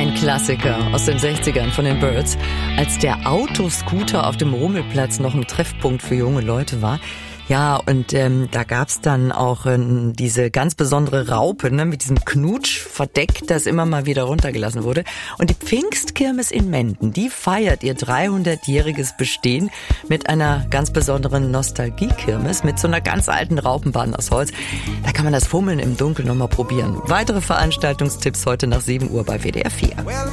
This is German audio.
Ein Klassiker aus den 60ern von den Byrds. Als der Autoscooter auf dem Rummelplatz noch ein Treffpunkt für junge Leute war. Ja, und da gab's dann auch diese ganz besondere Raupe, ne, mit diesem Knutschverdeck, das immer mal wieder runtergelassen wurde. Und die Pfingstkirmes in Menden, die feiert ihr 300-jähriges Bestehen mit einer ganz besonderen Nostalgiekirmes, mit so einer ganz alten Raupenbahn aus Holz. Da kann man das Fummeln im Dunkeln nochmal probieren. Weitere Veranstaltungstipps heute nach 7 Uhr bei WDR 4.